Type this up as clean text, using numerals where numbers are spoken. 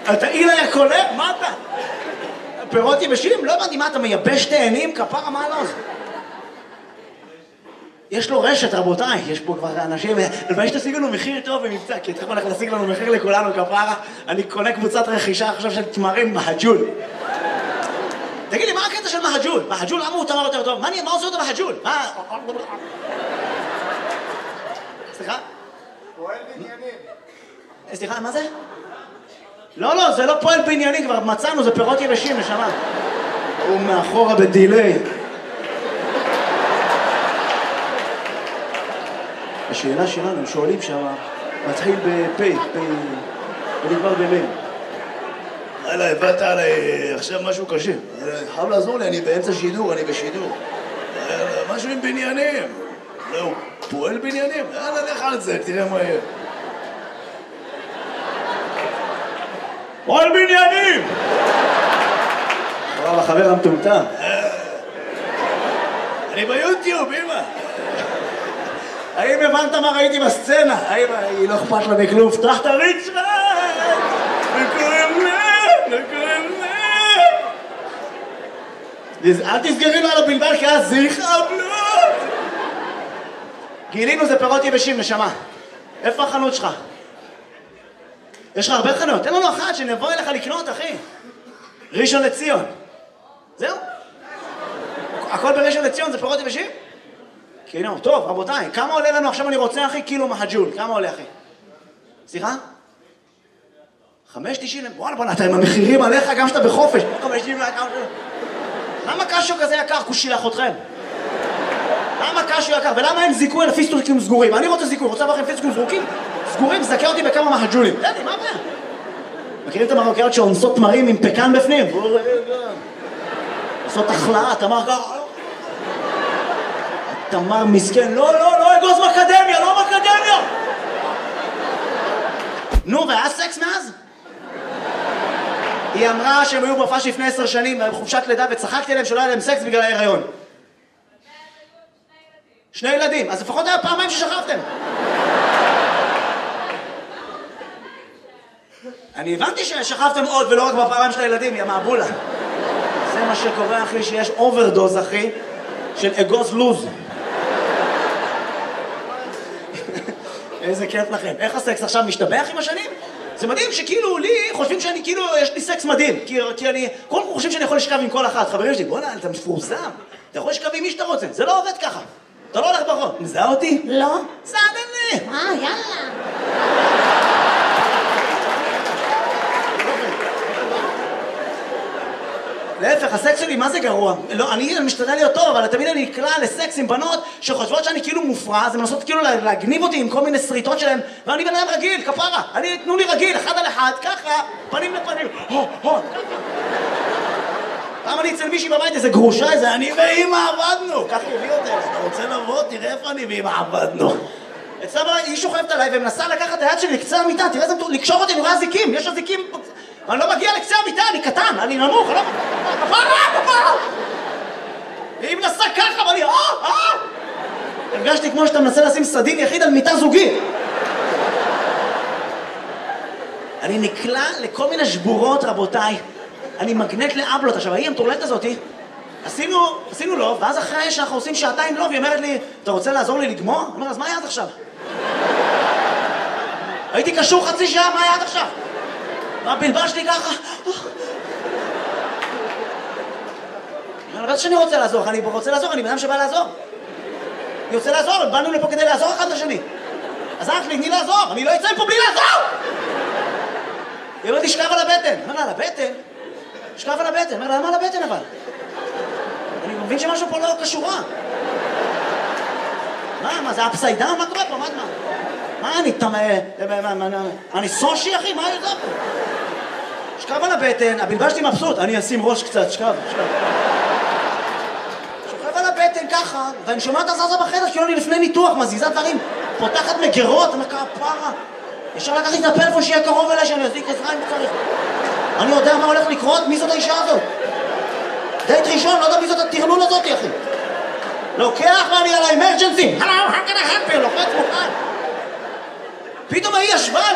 אתה אילה יקולה? מה אתה? פירות יבשים? לא הבנתי, מה אתה מייבש תאנים? כפרה, מה לא זה? יש לו רשת, רבותיי, יש פה כבר אנשים, ולבאי שתשיג לנו מחיר טוב במבצע, כי תכף הולך להשיג לנו מחיר לכולנו, כפרה, אני קונה קבוצת רכישה עכשיו של תמרים מהג'ול. תגיד לי, מה הקטע של מהג'ול? מהג'ול, למה הוא תמר יותר טוב? מה עושה אותו מהג'ול? סליחה? פועל בניינים. סליחה, מה זה? לא, זה לא פועל בניינים, כבר מצאנו, זה פירות יבשים, נשמה. הוא מאחורה בדילי. השאלה שלנו, הם שואלים שם, מתחיל בפי, ונגמר במיל. הלאה, הבאת עליי עכשיו משהו קשה. חייב לעזור לי, אני באמצע שידור, אני בשידור. משהו עם בניינים. לא, הוא פועל בניינים? יאללה, לך על זה, תראה מה יהיה. פועל בניינים! וואו, החבר המטומטם. אני ביוטיוב, אמא. האם הבנת מה ראיתי בסצנה? האם היא לא אכפת לה מכלום? פתח את הריצ'מן! וקוראים אל תסגרי לו על הבלבל, כי אז זה יכאבלות! גילינו זה פירות יבשים, נשמה. איפה החנות שלך? יש לך הרבה חנות. תן לנו אחת שנבוא אליך לקנות, אחי. ראשון לציון. זהו? הכל בראשון לציון זה פירות יבשים? כן, טוב, רבותיי, כמה עולה לנו עכשיו אני רוצה, אחי, קילו מהג'ול? כמה עולה, אחי? סליחה? 5.90? וואלה, בוא נתן עם המחירים עליך גם שאתה בחופש. 5.90 למה קשו כזה יקר? כושילח אתכם. למה קשו יקר? ולמה אין זיכוי על פיסטוקים סגורים? אני רוצה זיכוי, רוצה לכם פיסטוקים סגורים, זכה אותי בכמה מהג'ולים. תדעי, מה הבעיה? מכירים את המרוקאיות שאונסות תמרים עם פקן בפנים? עושות החלאה, תמר ככה. תמר מסכן, לא, אגוז מקדמיה, לא מקדמיה! נו, והיה סקס מאז? היא אמרה שהם היו בהופעה לפני 10 שנים, בחופשת לידה, וצחקתי עליהם שלא היה להם סקס בגלל ההיריון. 2 ילדים, אז לפחות היה פעמיים ששכבתם. אני הבנתי ששכבתם עוד ולא רק בפעמיים של הילדים, יא מעבולה. זה מה שקורה, אחי, שיש אוברדוז, אחי, של אגוז לוז. איזה כיף לכם. איך הסקס עכשיו משתבח עם השנים? זה מדהים שכאילו לי חושבים שאני כאילו, יש לי סקס מדהים. כי אני, כל כך חושבים שאני יכול לשכב עם כל אחת. חברים שלי, בוא'נה, אתה מפורסם. אתה יכול לשכב עם מי שאתה רוצה. זה לא עובד ככה. אתה לא הולך ברחוב. מזהה אותי? לא. סעדן לי. יאללה. להפך, הסקס שלי, מה זה גרוע? לא, אני משתדל להיות טוב, אבל תמיד אני נקלע לסקס עם בנות שחושבות שאני כאילו מופרע, אז הן מנסות כאילו להגניב אותי עם כל מיני סריטות שלהם, ואני בן אדם רגיל, כפרה. תנו לי רגיל, 1 על 1, ככה, פנים לפנים, פעם אני אצל מישהי בבית, איזה גרושה, איזה אני ואמא עבדנו, ככה הביא אותה, אתה רוצה לבוא, תראה איפה אני ואמא עבדנו. אצלה בבית, היא שוכבת עליי ומנסה לקחת את היד שלי לקצה המיטה, תראה איזה לקשור אותי, אני רואה זיקים, יש זיקים. אני לא מגיע לקצה המיטה, אני קטן, אני נמוך, לא... כפרה! והיא מנסה ככה, ואני... הרגשתי כמו שאתה מנסה לשים סדין יחיד על מיטה זוגית. אני נקלע לכל מיני שבורות, רבותיי. אני מגנט לאבלות. עכשיו, היא המטורללת הזאתי, עשינו לוב, ואז אחרי שאנחנו עושים 2 שעתיים לוב, היא אומרת לי, אתה רוצה לעזור לי לגמור? אני אומר, אז מה היה עד עכשיו? הייתי קשור 0.5 שעה, מה היה עד עכשיו? הבלבל שלי ככה. אני בטח שאני רוצה לעזור, אני רוצה לעזור, אני בן אדם שבא לעזור. אני רוצה לעזור, באנו לפה כדי לעזור אחד לשני. אז אח לי, תני לעזור, אני לא אצא מפה בלי לעזור! היא אומרת לי, שכב על הבטן. אומר לה, על הבטן? שכב על הבטן. אומר לה, למה על הבטן אבל? אני מבין שמשהו פה לא קשורה. מה, זה אפסייד דאון? מה קורה פה? מה, אני סושי, אחי? מה יותר פה? שכב על הבטן, הבלבל שלי מבסוט, אני אשים ראש קצת, שכב. שוכב על הבטן ככה, ואני שומע את הזזה בחדר, כאילו אני לפני ניתוח, מזיזה דברים, פותחת מגרות, אני אומר, כפרה, ישר לקחתי את הפלאפון שיהיה קרוב אליי, שאני אזיק עזרה אם צריך. אני יודע מה הולך לקרות, מי זאת האישה הזאת? דייט ראשון, לא יודע מי זאת הטרלול הזאת, אחי. לוקח ואני על האמרג'נסי, הלו, how can I help you? לוחץ מוכן. פתאום היא ישבה